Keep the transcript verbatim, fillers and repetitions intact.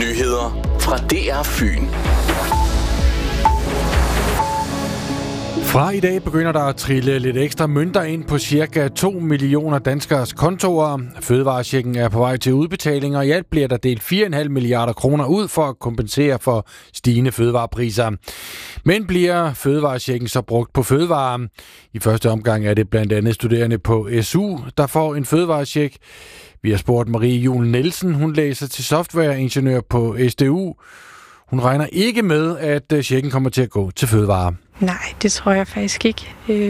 Nyheder fra D R Fyn. Fra i dag begynder der at trille lidt ekstra mønter ind på cirka to millioner danskers kontorer. Fødevarechecken er på vej til udbetaling, og i alt bliver der delt fire komma fem milliarder kroner ud for at kompensere for stigende fødevarepriser. Men bliver fødevarechecken så brugt på fødevarer? I første omgang er det blandt andet studerende på S U, der får en fødevarecheck. Vi har spurgt Marie Juel Nielsen, hun læser til softwareingeniør på S D U. Hun regner ikke med, at checken kommer til at gå til fødevarer. Nej, det tror jeg faktisk ikke.